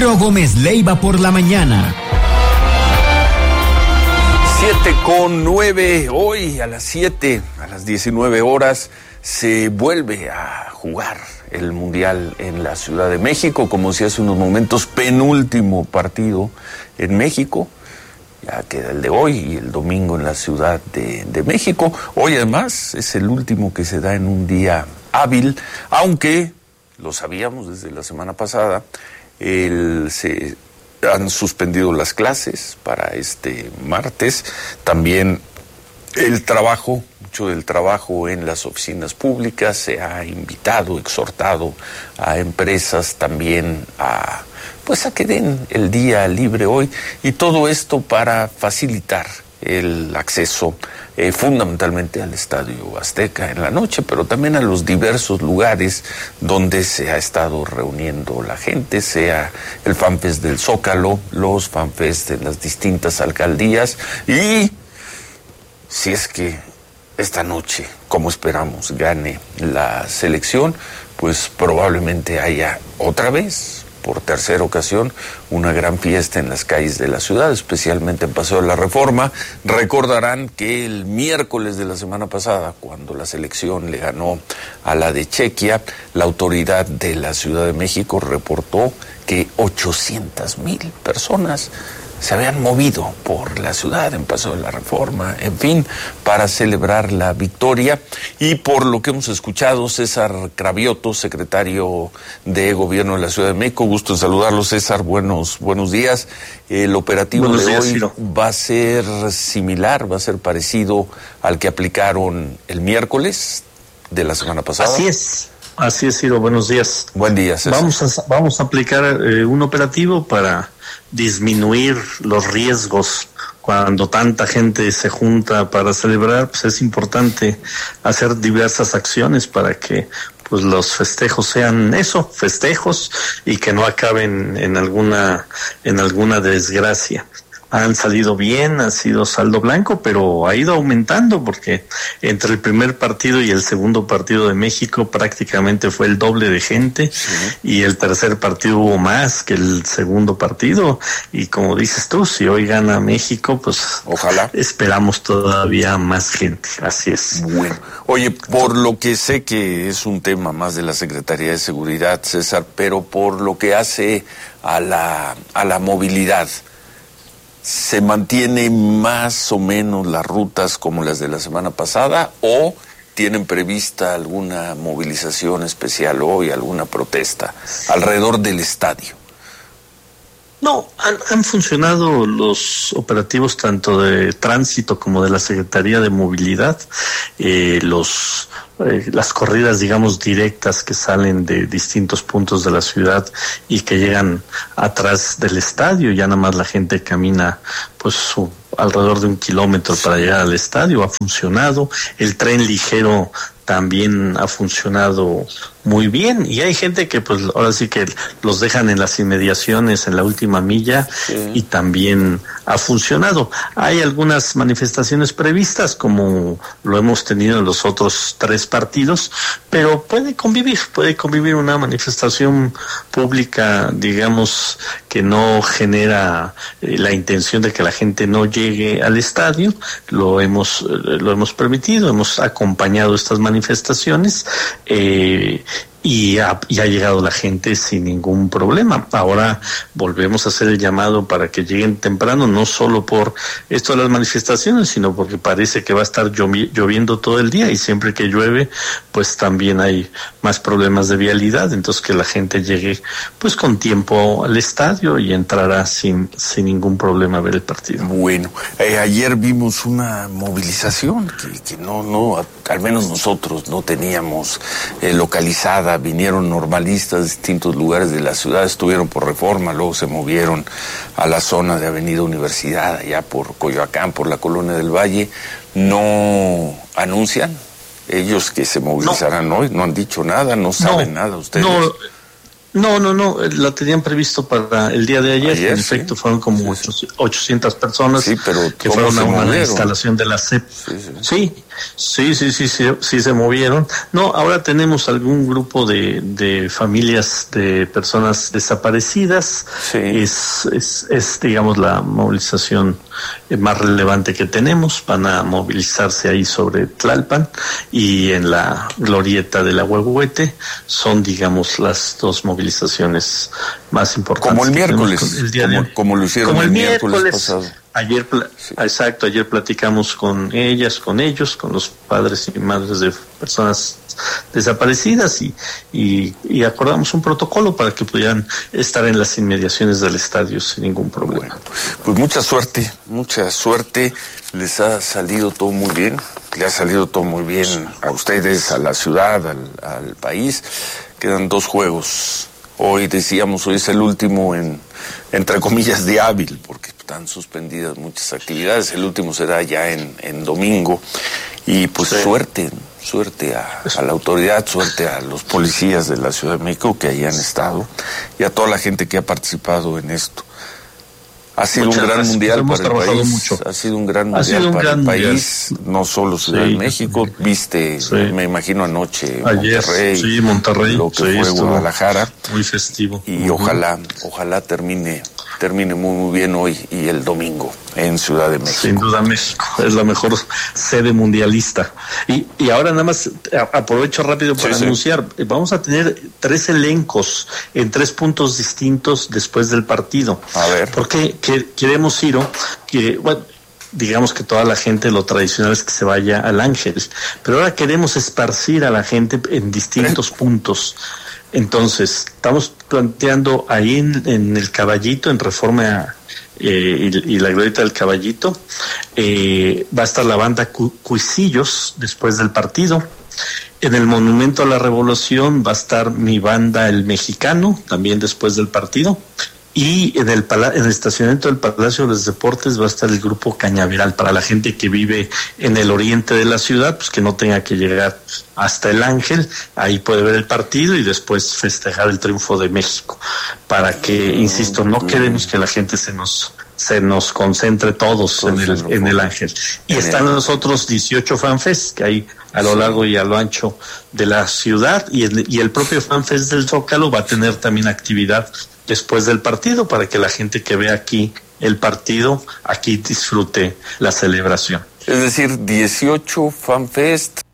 Ciro Gómez Leiva por la mañana. 7:09, hoy a las 7, a las 19 horas, se vuelve a jugar el Mundial en la Ciudad de México, como decía hace unos momentos, penúltimo partido en México. Ya queda el de hoy y el domingo en la Ciudad de México. Hoy además es el último que se da en un día hábil, aunque lo sabíamos desde la semana pasada, se han suspendido las clases para este martes. También mucho del trabajo en las oficinas públicas. Se ha invitado, exhortado a empresas también a que den el día libre hoy, y todo esto para facilitar el acceso fundamentalmente al Estadio Azteca en la noche, pero también a los diversos lugares donde se ha estado reuniendo la gente, sea el FanFest del Zócalo, los FanFest de las distintas alcaldías, y si es que esta noche, como esperamos, gane la selección, pues probablemente haya otra vez, por tercera ocasión, una gran fiesta en las calles de la ciudad, especialmente en Paseo de la Reforma. Recordarán que el miércoles de la semana pasada, cuando la selección le ganó a la de Chequia, la autoridad de la Ciudad de México reportó que 800,000 personas se habían movido por la ciudad en Paseo de la Reforma, en fin, para celebrar la victoria. Y por lo que hemos escuchado, César Cravioto, secretario de Gobierno de la Ciudad de México, gusto en saludarlo, César, buenos días. El operativo de hoy va a ser similar, va a ser parecido al que aplicaron el miércoles de la semana pasada. Así es, Ciro, buenos días. Buen día, César. Vamos a aplicar un operativo para disminuir los riesgos. Cuando tanta gente se junta para celebrar, pues es importante hacer diversas acciones para que los festejos sean festejos, y que no acaben en alguna desgracia. Han salido bien, ha sido saldo blanco, pero ha ido aumentando, porque entre el primer partido y el segundo partido de México prácticamente fue el doble de gente, y el tercer partido hubo más que el segundo partido, y como dices tú, si hoy gana México, pues ojalá esperamos todavía más gente. Así es. Bueno, oye, por lo que sé que es un tema más de la Secretaría de Seguridad, César, pero por lo que hace a la movilidad, ¿se mantiene más o menos las rutas como las de la semana pasada, o tienen prevista alguna movilización especial hoy, alguna protesta alrededor del estadio? No, han funcionado los operativos tanto de tránsito como de la Secretaría de Movilidad, las corridas, digamos, directas que salen de distintos puntos de la ciudad y que llegan atrás del estadio. Ya nada más la gente camina alrededor de 1 kilómetro para llegar al estadio. Ha funcionado. El tren ligero también ha funcionado muy bien, y hay gente que ahora sí que los dejan en las inmediaciones, en la última milla, y también ha funcionado. Hay algunas manifestaciones previstas, como lo hemos tenido en los otros 3 partidos, pero puede convivir una manifestación pública, digamos, que no genera la intención de que la gente no llegue al estadio. Lo hemos permitido, hemos acompañado estas manifestaciones, y ha llegado la gente sin ningún problema. Ahora volvemos a hacer el llamado para que lleguen temprano, no solo por esto de las manifestaciones, sino porque parece que va a estar lloviendo todo el día, y siempre que llueve, pues también hay más problemas de vialidad. Entonces, que la gente llegue con tiempo al estadio y entrará sin ningún problema a ver el partido. Bueno, ayer vimos una movilización que no, al menos nosotros no teníamos localizada. Vinieron normalistas de distintos lugares de la ciudad, estuvieron por Reforma, luego se movieron a la zona de Avenida Universidad, allá por Coyoacán, por la Colonia del Valle. No anuncian ellos que se movilizarán hoy, no han dicho nada, no saben nada ustedes. No, la tenían previsto para el día de ayer. En efecto, fueron como 800 personas, pero que fueron a una instalación de la CEP. Sí, Sí, se movieron. No, ahora tenemos algún grupo de familias de personas desaparecidas. Sí. Es digamos la movilización más relevante que tenemos. Van a movilizarse ahí sobre Tlalpan y en la glorieta de la Huehuete. Son, digamos, las dos movilizaciones más importantes. Como el miércoles, como lo hicieron como el miércoles pasado. Exacto, ayer platicamos con ellas, con ellos, con los padres y madres de personas desaparecidas y acordamos un protocolo para que pudieran estar en las inmediaciones del estadio sin ningún problema. Bueno, pues mucha suerte, les ha salido todo muy bien, le ha salido todo muy bien a ustedes, a la ciudad, al país. Quedan 2 juegos. Hoy decíamos, hoy es el último entre comillas de hábil, porque están suspendidas muchas actividades. El último será ya en domingo. Y pues sí. Suerte a la autoridad, suerte a los policías de la Ciudad de México que ahí han estado y a toda la gente que ha participado en esto. Ha sido un gran mundial para el país. Mucho. Ha sido un gran mundial para el país, no solo Ciudad de México. Viste, me imagino anoche Monterrey, lo que fue Guadalajara. Muy festivo. Y ojalá termine muy bien hoy y el domingo en Ciudad de México. Sin duda México es la mejor sede mundialista. Y ahora nada más aprovecho rápido para anunciar, vamos a tener 3 elencos en 3 puntos distintos después del partido. A ver. Porque queremos, Ciro, que digamos que toda la gente, lo tradicional es que se vaya al Ángel, pero ahora queremos esparcir a la gente en distintos puntos. Entonces, estamos planteando ahí en el Caballito, en Reforma y la glorieta del Caballito, va a estar la banda Cuisillos después del partido. En el Monumento a la Revolución va a estar mi banda El Mexicano, también después del partido. Y en el estacionamiento del Palacio de los Deportes va a estar el grupo Cañaveral para la gente que vive en el oriente de la ciudad, pues que no tenga que llegar hasta el Ángel, ahí puede ver el partido y después festejar el triunfo de México, para que, insisto, no queremos que la gente se nos concentre todos en el Ángel. Y están los otros 18 fanfests que hay a lo largo y a lo ancho de la ciudad, y el propio fanfest del Zócalo va a tener también actividad después del partido para que la gente que ve aquí el partido aquí disfrute la celebración. Es decir, 18 fanfest